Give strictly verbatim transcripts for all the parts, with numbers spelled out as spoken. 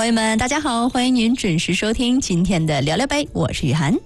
朋友们，大家好，欢迎您准时收听今天的聊聊呗，我是雨涵。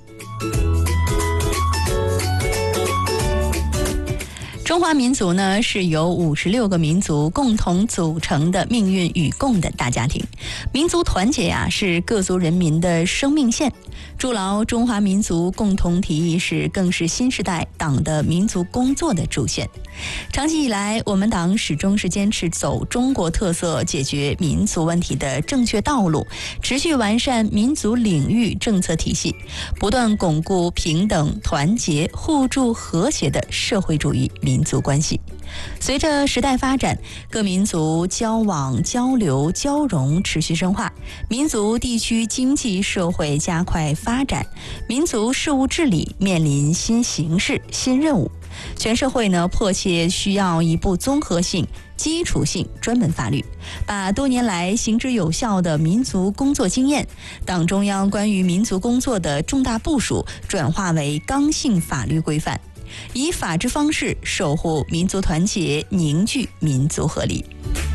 中华民族呢，是由五十六个民族共同组成的命运与共的大家庭。民族团结呀、啊，是各族人民的生命线。筑牢中华民族共同体意识，更是新时代党的民族工作的主线。长期以来，我们党始终是坚持走中国特色解决民族问题的正确道路，持续完善民族领域政策体系，不断巩固平等、团结、互助、和谐的社会主义民族关系。随着时代发展，各民族交往、交流、交融持续深化，民族地区经济社会加快发展，民族事务治理面临新形势、新任务。全社会呢，迫切需要一部综合性、基础性专门法律，把多年来行之有效的民族工作经验、党中央关于民族工作的重大部署转化为刚性法律规范，以法治方式守护民族团结，凝聚民族合力。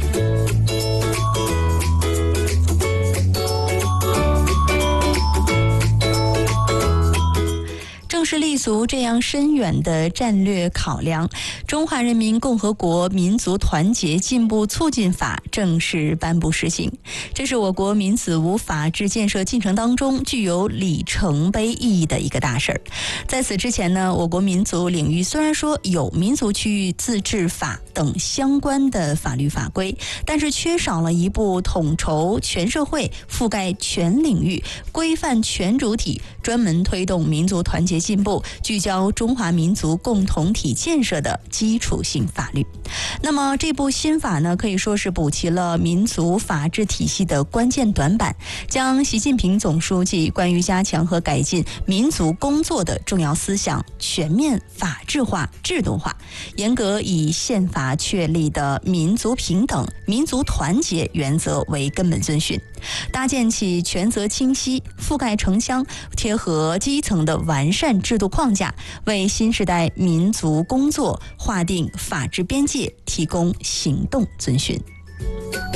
正是立足这样深远的战略考量，中华人民共和国民族团结进步促进法正式颁布实行。这是我国民族法治建设进程当中具有里程碑意义的一个大事儿。在此之前呢，我国民族领域虽然说有民族区域自治法等相关的法律法规，但是缺少了一部统筹全社会、覆盖全领域、规范全主体、专门推动民族团结进步、聚焦中华民族共同体建设的基础性法律。那么这部新法呢，可以说是补齐了民族法治体系的关键短板，将习近平总书记关于加强和改进民族工作的重要思想全面法治化、制度化，严格以宪法确立的民族平等、民族团结原则为根本遵循，搭建起权责清晰、覆盖城乡、贴合基层的完善制度框架，为新时代民族工作划定法治边界，提供行动遵循。